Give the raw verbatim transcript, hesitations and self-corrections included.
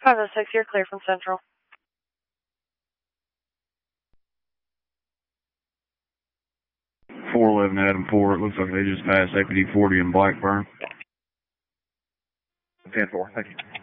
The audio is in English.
five oh six, you're clear from Central. four eleven Adam four, it looks like they just passed A P D forty in Blackburn. ten four, thank you.